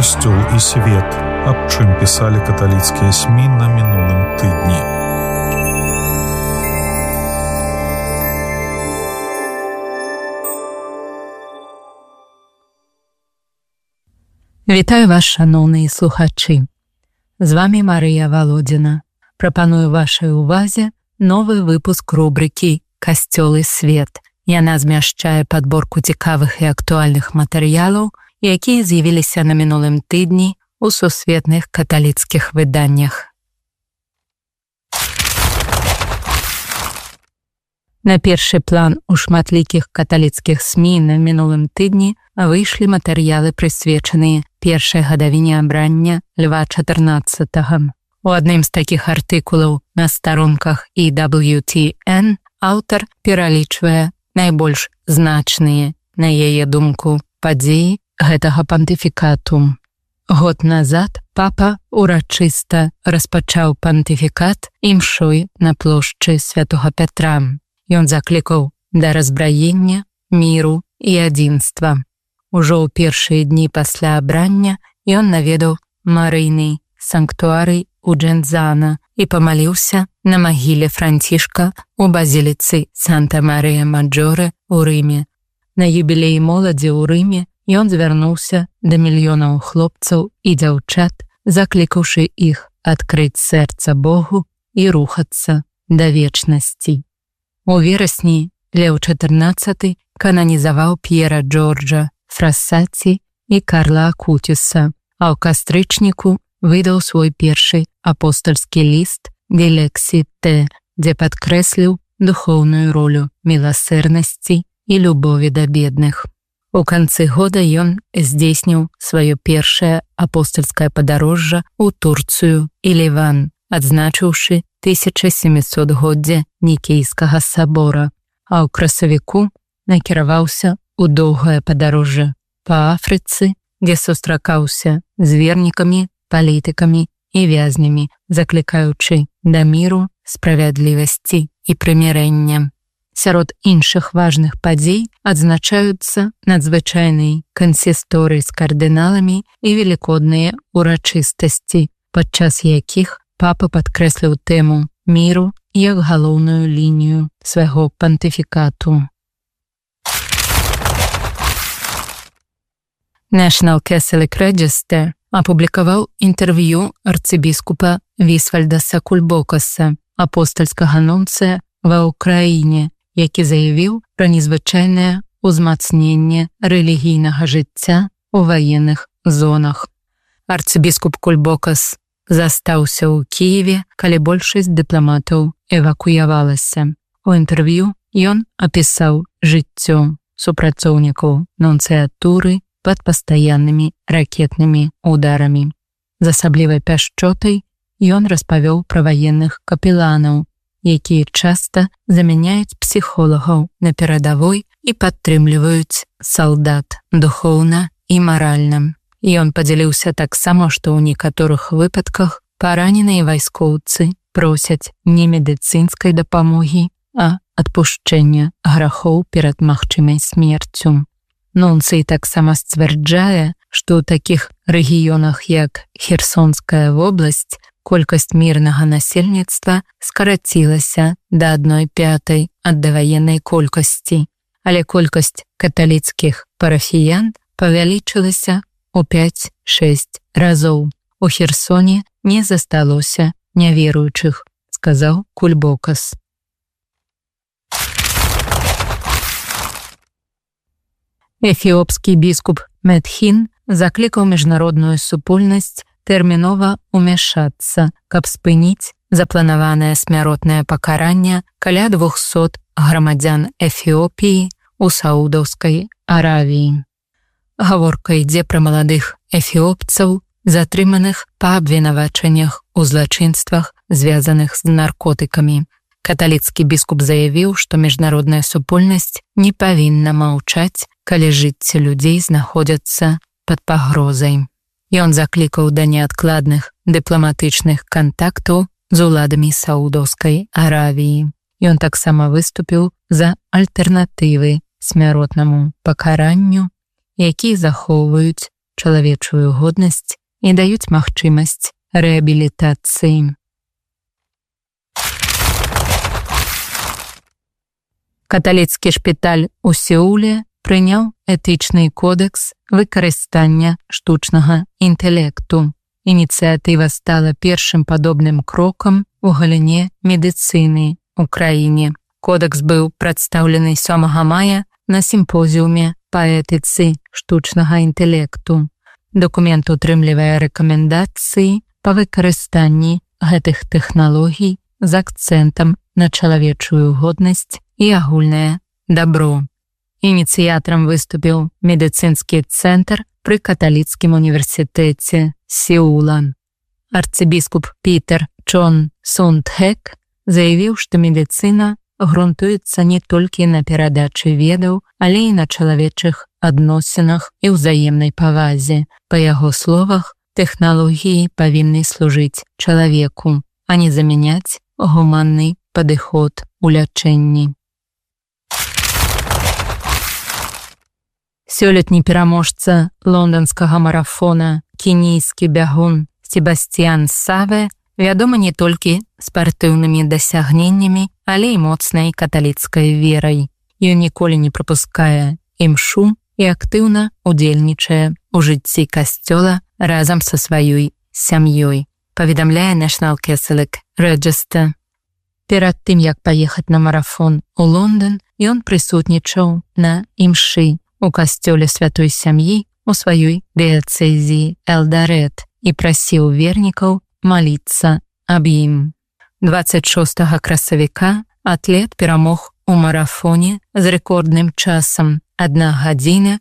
Касцёл і свет, аб чым пісалі каталіцкія СМІ на мінулым тыдні. Вітаю вас, шаноўныя слухачы. З вами Марыя Валодзіна. Прапаную вашай увазе новы выпуск рубрыкі «Касцёл і свет». Яна змяшчае падборку цікавых і актуальных матэрыялаў, якія з'явіліся на мінулым тыдні ў сусветных каталіцкіх выданнях. На першы план у шматлікіх каталіцкіх СМІ на мінулым тыдні выйшлі матэрыялы, прысвечаныя першай гадавіне абрання Льва XIV. У адным з такіх артыкулаў на старонках EWTN аўтар пералічвае найбольш значныя, на яе думку, падзеі гэтага пантыфікату. Год назад папа урачыста распачаў пантыфікат імшой на плошчы Святога Пятра. Ён заклікаў да разбраення, міру і адзінства. Ужо ў першыя дні пасля абрання ён наведаў марыйны санктуарый у Джензана і памаліўся на магіле Францішка у базіліцы Санта-Марыя-Маджоре ў Рыме. На юбілеі моладзі ў Рыме ён звярнуўся да мільёнаў хлопцаў і дзяўчат, заклікаўшы іх адкрыць сэрца Богу і рухацца да вечнасці. У верасні Леў XIV кананізаваў П'ера Джорджа Фрассаці і Карла Акуціса, а ў кастрычніку выдаў свой першы апостальскі ліст «Дилексите», дзе падкрэсліў духоўную ролю міласэрнасці і любові да бедных. У канцы года ён здзейсніў сваё першае апостальскае падарожжа ў Турцыю і Ліван, адзначыўшы 1700-годдзе Нікейскага сабора, а ў красавіку накіраваўся ў доўгае падарожжа па Афрыцы, дзе сустракаўся з вернікамі, палітыкамі і вязнямі, заклікаючы да міру, справядлівасці і прымірэння. Сярод іншых важных падзей адзначаюцца надзвычайнай кансісторый з кардыналамі і велікодныя урачыстасці, падчас якіх папа падкрэсліў тэму міру як галоўную лінію свайго пантыфікату. National Catholic Register апублікаваў інтэрв'ю арцыбіскупа Вісвальдаса Кульбокаса, апостальскага нунцыя ва ўкраіне, які заявіў пра незвычайнае ўзмацненне рэлігійнага жыцця ў ваенных зонах. Арцыбіскуп Кульбокас застаўся ў Кіеве, калі большасць дыпламатаў эвакуявалася. У інтэрв'ю ён апісаў жыццё супрацоўнікаў нунцыятуры пад пастаяннымі ракетнымі ударамі. З асаблівай пяшчотай ён распавёў пра ваенных капеланаў, якія часта замяняюць псіхолагаў на перадавой і падтрымліваюць салдат духоўна і маральна. Ён падзяліўся таксама, што ў некаторых выпадках параненыя вайскоўцы просяць не медыцынскай дапамогі, а адпушчэння грахоў перад магчымай смерцю. Нунцый таксама сцвярджае, што ў такіх рэгіёнах, як Херсонская вобласць, колькасць мірнага насельніцтва скарацілася да 1/5 ад даваеннай колькасці, але колькасць каталіцкіх парафіян павялічылася у 5-6 разоў. У Херсоне не засталося няверуючых, сказаў Кульбокас. Эфіопскі біскуп Медхін заклікаў міжнародную супольнасць тэрмінова ўмяшацца, каб спыніць запланаванае смяротнае пакаранне каля 200 грамадзян Эфіопіі ў Саудаўскай Аравіі. Гаворка ідзе пра маладых эфіопцаў, затрыманых па абвінавачаннях у злачынствах, звязаных з наркотыкамі. Каталіцкі біскуп заявіў, што міжнародная супольнасць не павінна маўчаць, калі жыцці людзей знаходзяцца пад пагрозай. Ён заклікаў да неадкладных дыпламатычных кантактаў з уладамі Саудаўскай Аравіі. Ён таксама выступіў за альтэрнатывы смяротнаму пакаранню, якія захоўваюць чалавечую годнасць і даюць магчымасць рэабілітацыі. Каталіцкі шпіталь у Сеуле прыняў этычны кодэкс выкарыстання штучнага інтэлекту. Ініцыятыва стала першым падобным крокам у галіне медыцыны ў краіне. Кодэкс быў прадстаўлены 7 мая на сімпозіуме па этыцы штучнага інтэлекту. Дакумент утрымлівае рэкамендацыі па выкарыстанні гэтых тэхналогій з акцэнтам на чалавечую годнасць і агульнае дабро. Ініцыятарам выступіў медыцынскі цэнтр пры каталіцкім універсітэце Сеула. Арцыбіскуп Пітер Чон Сундхэк заявіў, што медыцына грунтуецца не толькі на перадачы ведаў, але і на чалавечых адносінах і ўзаемнай павазе. Па яго словах, тэхналогіі павінны служыць чалавеку, а не замяняць гуманны падыход у лячэнні. Сёлетні пераможца лонданскага марафона кенійскі бягун Себасцьян Саве вядома не толькі спартыўнымі дасягненнямі, але і моцнай каталіцкай верай. Ён ніколі не прапускае імшу і актыўна удзельнічае ў жыцці касцёла разам са сваёй сям'ёй, паведамляе National Catholic Register. Перад тым, як паехаць на марафон у Лондан, ён прысутнічаў на імшы у касцёле святой сям'і у сваёй дыяцэзіі Элдарет і прасіў вернікаў маліцца аб ім. 26 красавіка атлет перамог у марафоне з рэкордным часам 1 гадзіна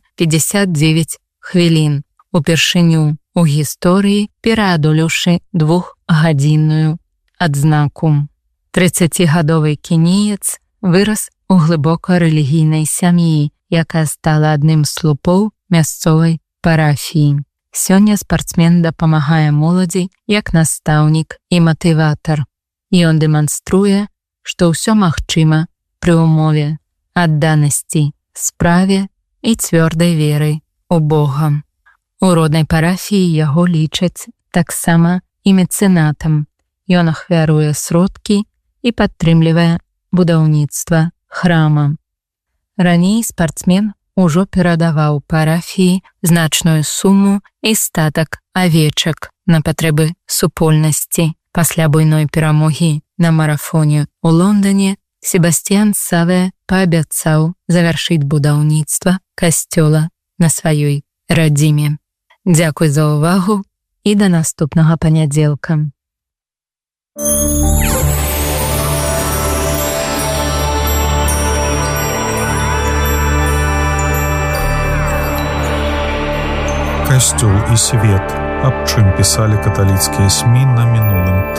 59 хвілін, упершыню у гісторыі пераадолеўшы 2-гадзінную адзнаку. 30-гадовы кенеец вырас у глыбока рэлігійнай сям'і, якая стала адным з слупоў мясцовай парафіі. Сёння спартсмен дапамагае моладзі як настаўнік і матыватар. Ён дэманструе, што ўсё магчыма пры ўмове адданасці справе і цвёрдай веры ў Бога. У роднай парафіі яго лічаць таксама і мецэнатам. Ён ахвяруе сродкі і падтрымлівае будаўніцтва храма. Раней спартсмен ужо перадаваў парафіі значную суму і статак авечак на патрэбы супольнасці. Пасля буйной перамогі на марафоне ў Лондане Себасцьян Саве паабяцаў завяршыць будаўніцтва касцёла на сваёй радзіме. Дзякуй за ўвагу і да наступнага панядзелка. Касцёл і свет, аб чым пісалі каталіцкія СМІ на мінулым